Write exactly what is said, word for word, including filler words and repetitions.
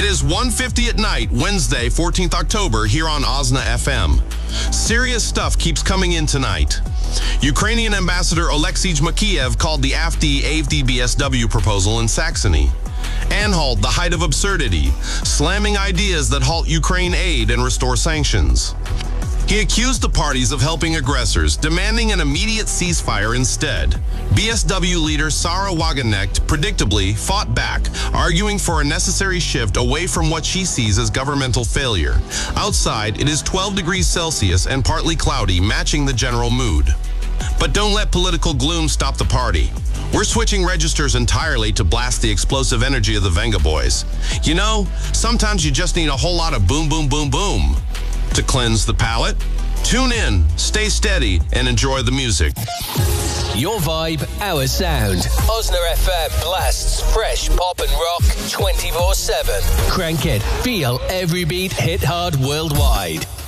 is one fifty at night, Wednesday, fourteenth October, here on Osna F M. Serious stuff keeps coming in tonight. Ukrainian Ambassador Oleksiy Makiev called the A F D A F D B S W proposal in Saxony. Anhalt, the height of absurdity, slamming ideas that halt Ukraine aid and restore sanctions. He accused the parties of helping aggressors, demanding an immediate ceasefire instead. B S W leader Sara Wagenknecht predictably fought back, arguing for a necessary shift away from what she sees as governmental failure. Outside, it is twelve degrees Celsius and partly cloudy, matching the general mood. But don't let political gloom stop the party. We're switching registers entirely to blast the explosive energy of the Venga Boys. You know, sometimes you just need a whole lot of boom, boom, boom, boom to cleanse the palate. Tune in, stay steady, and enjoy the music. Your vibe, our sound. Osna F M blasts fresh pop and rock twenty-four seven. Crank it, feel every beat, hit hard worldwide.